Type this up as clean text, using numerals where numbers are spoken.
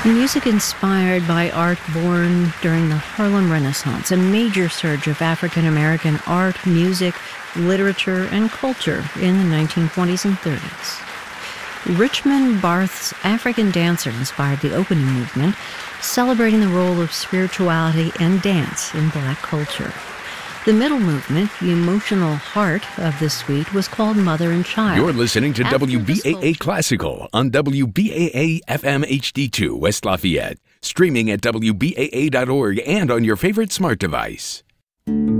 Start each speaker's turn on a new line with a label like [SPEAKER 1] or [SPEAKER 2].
[SPEAKER 1] Music inspired by art born during the Harlem Renaissance, a major surge of African American art, music, literature, and culture in the 1920s and 30s. Richmond Barth's African Dancer inspired the opening movement, celebrating the role of spirituality and dance in Black culture. The middle movement, the emotional heart of this suite, was called Mother and Child.
[SPEAKER 2] You're listening to WBAA Classical on WBAA FM HD2 West Lafayette, streaming at WBAA.org and on your favorite smart device.